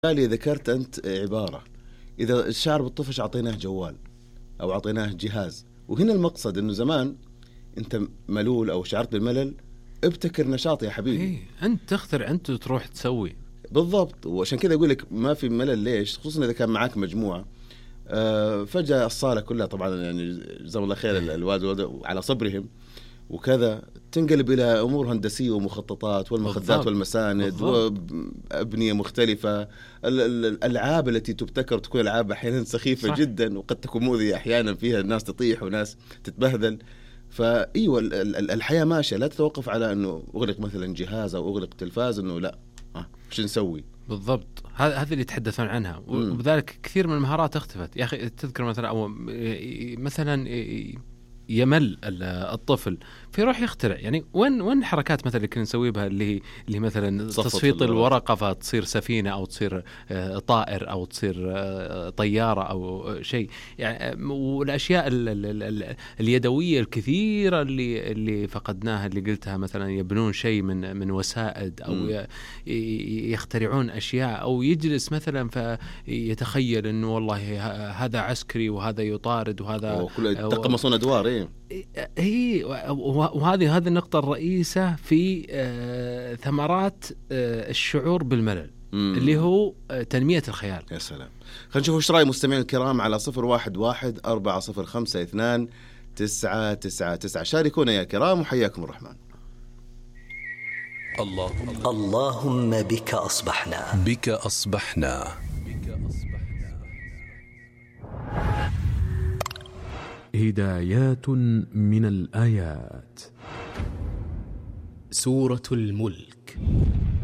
بالي ذكرت أنت عبارة إذا الشعر بالطفش أعطيناه جوال أو أعطيناه جهاز، وهنا المقصد إنه زمان أنت ملول أو شعرت بالملل ابتكر نشاط يا حبيبي. إيه أنت تخترع، أنت تروح تسوي بالضبط، وعشان كذا أقول لك ما في ملل. ليش؟ خصوصا إذا كان معاك مجموعة فجأة الصالة كلها طبعا يعني جزاهم الله خير الوالد والوالدة على صبرهم وكذا تنقلب إلى أمور هندسية ومخططات والمخدات بالضبط. والمساند بالضبط. وأبنية مختلفة. الألعاب التي تبتكر تكون ألعاب أحيانا سخيفة صح. جدا وقد تكون مؤذية أحيانا، فيها الناس تطيح وناس تتبهذل. فأيوة الحياة ماشية، لا تتوقف على أنه أغلق مثلا جهاز أو أغلق تلفاز، أنه لا شو نسوي. بالضبط، هذا اللي يتحدثون عنها، وبذلك كثير من المهارات اختفت. يا أخي تذكر مثلا أو مثلا يمل الطفل فيروح يخترع، يعني وين حركات مثلا اللي كنا نسوي بها اللي مثلا تصفيط الورقة فتصير سفينة أو تصير طائر أو تصير طيارة أو شيء يعني. والأشياء اليدوية الكثيرة اللي فقدناها، اللي قلتها مثلا يبنون شيء من وسائد أو يخترعون أشياء، أو يجلس مثلا فيتخيل إنه والله هذا عسكري وهذا يطارد وهذا تقمصون أدوار. هي وهذه النقطة الرئيسة في ثمرات الشعور بالملل اللي هو تنمية الخيال. يا سلام. خلينا نشوف ايش رأي مستمعين الكرام على 0114052999. شاركونا يا كرام وحياكم الرحمن. اللهم بك أصبحنا هدايات من الآيات. سورة الملك